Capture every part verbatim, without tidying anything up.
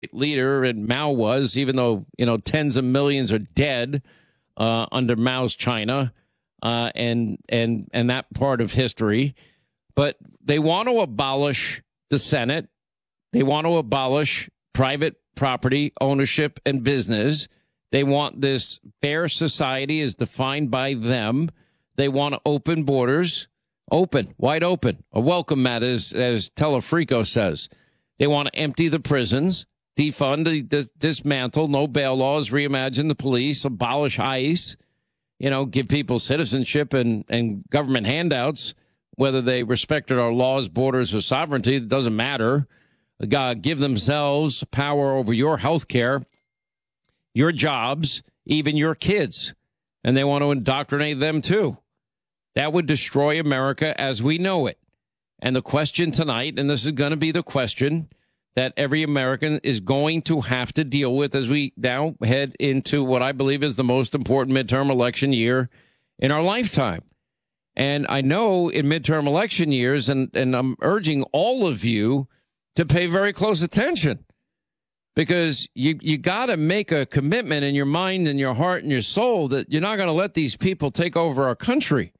leader and Mao was, even though, you know, tens of millions are dead uh, under Mao's China uh, and and and that part of history. But they want to abolish the Senate. They want to abolish private property ownership and business. They want this fair society as defined by them. They want to open borders, open, wide open, a welcome mat, as, as Telefrico says. They want to empty the prisons, defund, dismantle, no bail laws, reimagine the police, abolish ICE, you know, give people citizenship and, and government handouts, whether they respected our laws, borders, or sovereignty. It doesn't matter. God, give themselves power over your health care, your jobs, even your kids. And they want to indoctrinate them, too. That would destroy America as we know it. And the question tonight, and this is going to be the question that every American is going to have to deal with as we now head into what I believe is the most important midterm election year in our lifetime. And I know in midterm election years, and, and I'm urging all of you to pay very close attention, because you, you got to make a commitment in your mind and your heart and your soul that you're not going to let these people take over our country.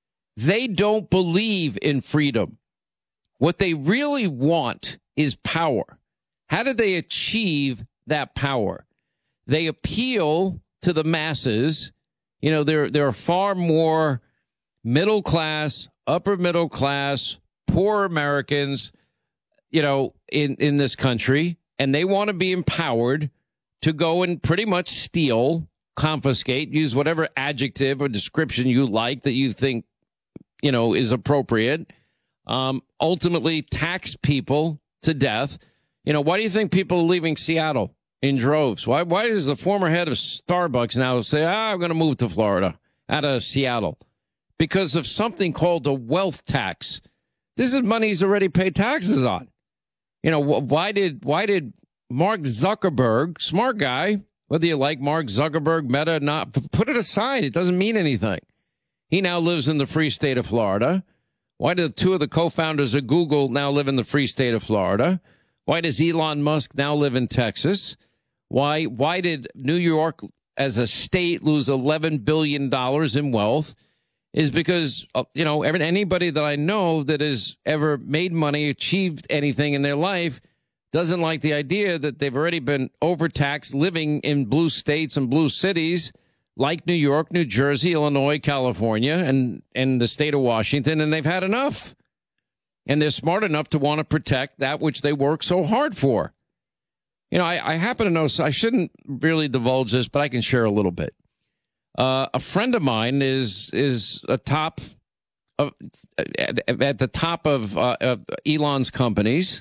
They don't believe in freedom. What they really want is power. How do they achieve that power? They appeal to the masses. You know, there, there are far more middle class, upper middle class, poor Americans, you know, in, in this country, and they want to be empowered to go and pretty much steal, confiscate, use whatever adjective or description you like that you think, you know, is appropriate, um, ultimately tax people to death. You know, why do you think people are leaving Seattle in droves? Why, why does the former head of Starbucks now say, ah, I'm going to move to Florida out of Seattle? Because of something called a wealth tax. This is money he's already paid taxes on. You know, why did why did Mark Zuckerberg, smart guy, whether you like Mark Zuckerberg, Meta, not, put it aside. It doesn't mean anything. He now lives in the free state of Florida. Why do two of the co-founders of Google now live in the free state of Florida? Why does Elon Musk now live in Texas? Why why did New York as a state lose eleven billion dollars in wealth? Is because, you know, anybody that I know that has ever made money, achieved anything in their life, doesn't like the idea that they've already been overtaxed living in blue states and blue cities like New York, New Jersey, Illinois, California, and, and the state of Washington, and they've had enough. And they're smart enough to want to protect that which they work so hard for. You know, I, I happen to know, so I shouldn't really divulge this, but I can share a little bit. Uh, a friend of mine is is a top of, at, at the top of, uh, of Elon's companies,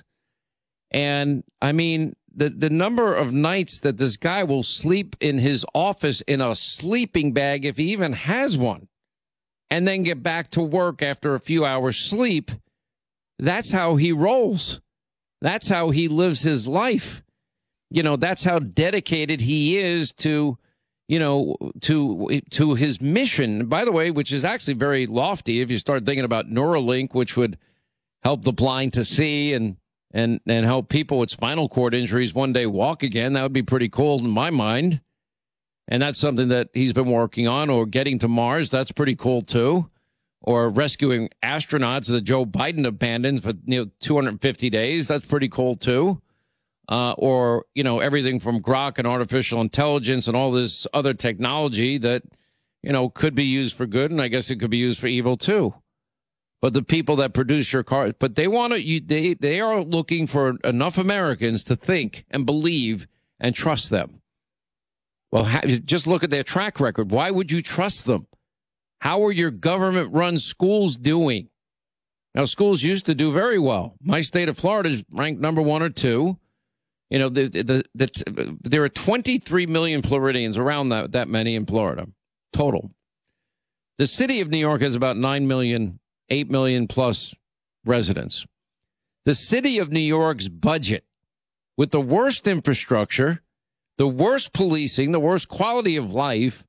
and I mean the the number of nights that this guy will sleep in his office in a sleeping bag, if he even has one, and then get back to work after a few hours sleep. That's how he rolls. That's how he lives his life. You know, that's how dedicated he is to. You know, to to his mission, by the way, which is actually very lofty. If you start thinking about Neuralink, which would help the blind to see and and and help people with spinal cord injuries one day walk again, that would be pretty cool in my mind. And that's something that he's been working on. Or getting to Mars, that's pretty cool too. Or rescuing astronauts that Joe Biden abandoned for you know two hundred fifty days, that's pretty cool too. Uh, or, you know, everything from Grok and artificial intelligence and all this other technology that, you know, could be used for good. And I guess it could be used for evil, too. But the people that produce your car, but they want to, you, they, they are looking for enough Americans to think and believe and trust them. Well, ha- just look at their track record. Why would you trust them? How are your government run schools doing? Now, schools used to do very well. My state of Florida is ranked number one or two. You know, the, the, the, there are twenty-three million Floridians, around that, that many in Florida, total. The city of New York has about nine million, eight million plus residents. The city of New York's budget, with the worst infrastructure, the worst policing, the worst quality of life,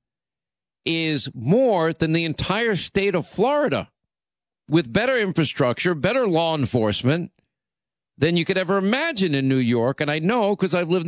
is more than the entire state of Florida, with better infrastructure, better law enforcement, than you could ever imagine in New York. And I know because I've lived